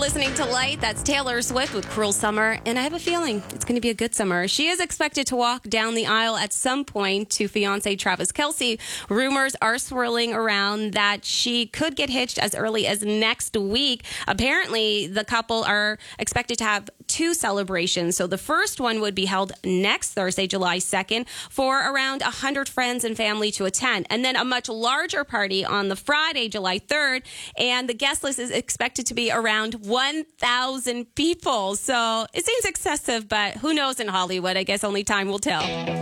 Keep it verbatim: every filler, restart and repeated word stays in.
listening to Light. That's Taylor Swift with Cruel Summer. And I have a feeling it's going to be a good summer. She is expected to walk down the aisle at some point to fiancé Travis Kelce. Rumors are swirling around that she could get hitched as early as next week. Apparently, the couple are expected to have two celebrations. So the first one would be held next Thursday, July second, for around one hundred friends and family to attend. And then a much larger party on the Friday, July third. And the guest list is expected to be around one thousand people. So it seems excessive, but who knows in Hollywood? I guess only time will tell.